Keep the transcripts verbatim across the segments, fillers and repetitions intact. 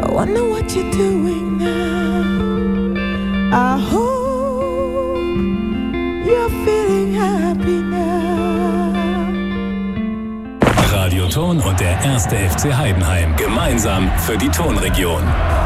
wonder what you're doing now. I hope you're feeling happy now. Radio Ton und der erste F C Heidenheim gemeinsam für die Tonregion.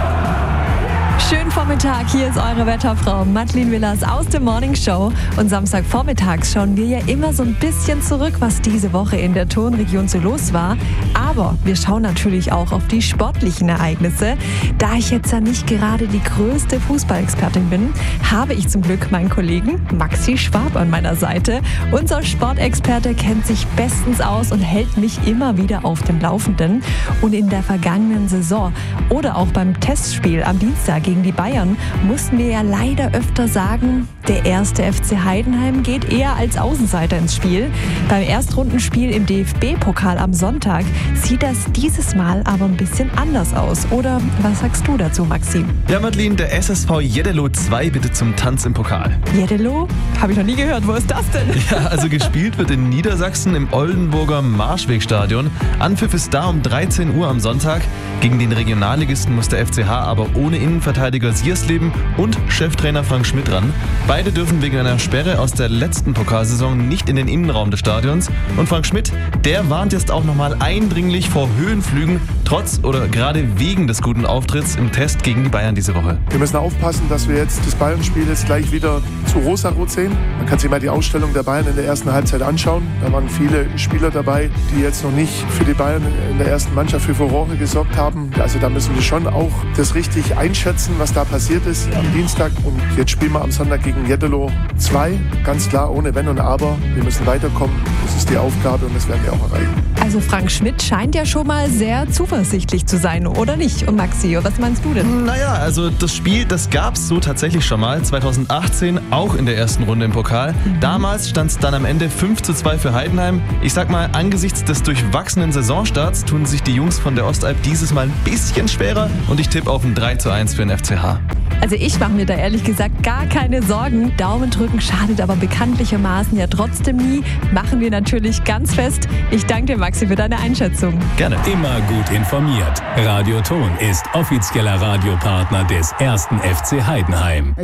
Schönen Vormittag, hier ist eure Wetterfrau Madeleine Willers aus der Morning Show. Und Samstagvormittags schauen wir ja immer so ein bisschen zurück, was diese Woche in der Tonregion so los war. Aber wir schauen natürlich auch auf die sportlichen Ereignisse. Da ich jetzt ja nicht gerade die größte Fußballexpertin bin, habe ich zum Glück meinen Kollegen Maxi Schwab an meiner Seite. Unser Sportexperte kennt sich bestens aus und hält mich immer wieder auf dem Laufenden. Und in der vergangenen Saison oder auch beim Testspiel am Dienstag gegen die Bayern mussten wir ja leider öfter sagen, der erste F C Heidenheim geht eher als Außenseiter ins Spiel. Beim Erstrundenspiel im D F B-Pokal am Sonntag sieht das dieses Mal aber ein bisschen anders aus. Oder was sagst du dazu, Maxi? Ja, Madeleine, der S S V Jeddelo zwei bitte zum Tanz im Pokal. Jeddelo? Habe ich noch nie gehört. Wo ist das denn? Ja, also gespielt wird in Niedersachsen im Oldenburger Marschwegstadion. Anpfiff ist da um dreizehn Uhr am Sonntag. Gegen den Regionalligisten muss der F C H aber ohne Innenverteidiger Siersleben und Cheftrainer Frank Schmidt ran. Beide dürfen wegen einer Sperre aus der letzten Pokalsaison nicht in den Innenraum des Stadions. Und Frank Schmidt, der warnt jetzt auch nochmal eindringlich vor Höhenflügen, trotz oder gerade wegen des guten Auftritts im Test gegen die Bayern diese Woche. Wir müssen aufpassen, dass wir jetzt das Bayern-Spiel jetzt gleich wieder zu rosarot sehen. Man kann sich mal die Ausstellung der Bayern in der ersten Halbzeit anschauen. Da waren viele Spieler dabei, die jetzt noch nicht für die Bayern in der ersten Mannschaft für Furore gesorgt haben. Also da müssen wir schon auch das richtig einschätzen, was da passiert ist am Dienstag. Und jetzt spielen wir am Sonntag gegen Jeddelo zwei. Ganz klar, ohne Wenn und Aber. Wir müssen weiterkommen. Das ist die Aufgabe und das werden wir auch erreichen. Also Frank Schmidt scheint ja schon mal sehr zuversichtlich zu sein, oder nicht? Und Maxi, was meinst du denn? Naja, also das Spiel, das gab es so tatsächlich schon mal, zweitausendachtzehn, auch in der ersten Runde im Pokal. Mhm. Damals stand es dann am Ende fünf zu zwei für Heidenheim. Ich sag mal, angesichts des durchwachsenen Saisonstarts tun sich die Jungs von der Ostalb dieses Mal ein bisschen schwerer und ich tippe auf ein drei zu eins für den F C H. Also ich mache mir da ehrlich gesagt gar keine Sorgen. Daumen drücken schadet aber bekanntlichermaßen ja trotzdem nie. Machen wir natürlich ganz fest. Ich danke dir, Maxi, für deine Einschätzung. Gerne. Immer gut informiert. Radio Ton ist offizieller Radiopartner des ersten F C Heidenheim.